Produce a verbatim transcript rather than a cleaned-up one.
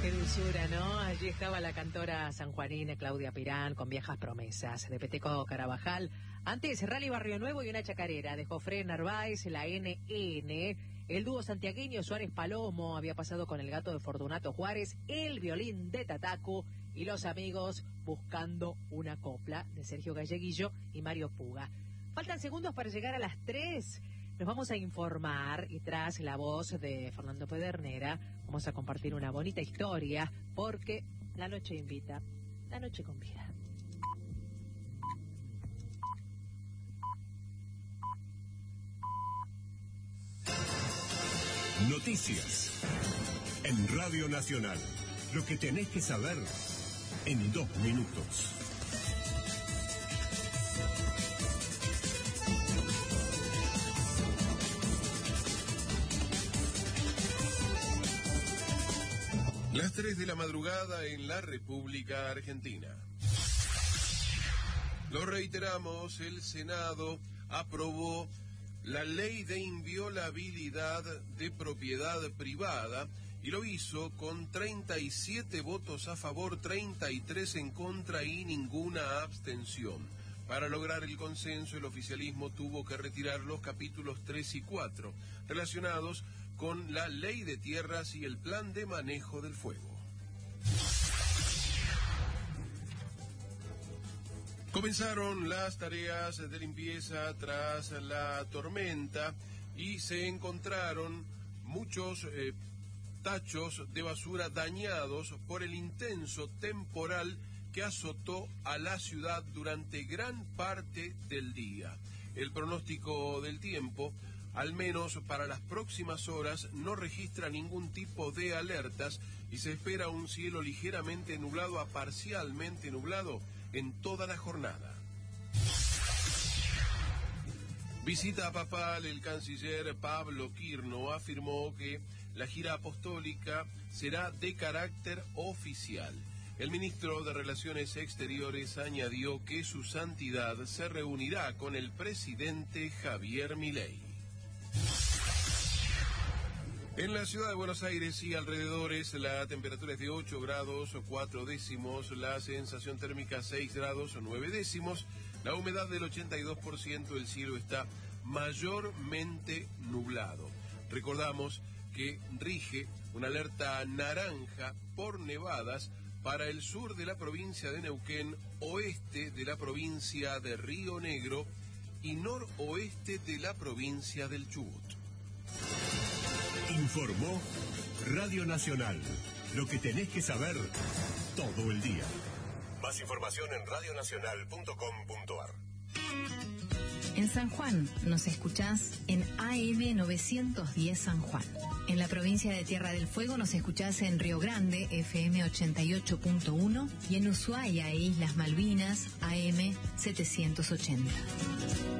Qué dulzura, ¿no? Allí estaba la cantora sanjuanina Claudia Pirán con Viejas Promesas, de Peteco Carabajal. Antes, Rally Barrio Nuevo y una chacarera de Jofré Narváez, la N N. El dúo santiagueño Suárez Palomo había pasado con el gato de Fortunato Juárez, el violín de Tatacu y los amigos buscando una copla de Sergio Galleguillo y Mario Puga. Faltan segundos para llegar a las tres. Nos vamos a informar y tras la voz de Fernando Pedernera vamos a compartir una bonita historia porque la noche invita, la noche convida. Noticias en Radio Nacional. Lo que tenés que saber en dos minutos. Las tres de la madrugada en la República Argentina. Lo reiteramos, el Senado aprobó la ley de inviolabilidad de propiedad privada y lo hizo con treinta y siete votos a favor, treinta y tres en contra y ninguna abstención. Para lograr el consenso, el oficialismo tuvo que retirar los capítulos tres y cuatro, relacionados con la ley de tierras y el plan de manejo del fuego. Comenzaron las tareas de limpieza tras la tormenta y se encontraron muchos eh, tachos de basura dañados por el intenso temporal que azotó a la ciudad durante gran parte del día. El pronóstico del tiempo, al menos para las próximas horas, no registra ningún tipo de alertas y se espera un cielo ligeramente nublado a parcialmente nublado en toda la jornada. Visita papal, el canciller Pablo Quirno afirmó que la gira apostólica será de carácter oficial. El ministro de Relaciones Exteriores añadió que su santidad se reunirá con el presidente Javier Milei. En la ciudad de Buenos Aires y alrededores la temperatura es de ocho grados cuatro décimos, la sensación térmica seis grados nueve décimos, la humedad del ochenta y dos por ciento, el cielo está mayormente nublado. Recordamos que rige una alerta naranja por nevadas para el sur de la provincia de Neuquén, oeste de la provincia de Río Negro y noroeste de la provincia del Chubut. Informó Radio Nacional. Lo que tenés que saber todo el día. Más información en radio nacional punto com punto a r. En San Juan nos escuchás en A M novecientos diez San Juan. En la provincia de Tierra del Fuego nos escuchás en Río Grande, F M ochenta y ocho punto uno, y en Ushuaia e Islas Malvinas, A M setecientos ochenta.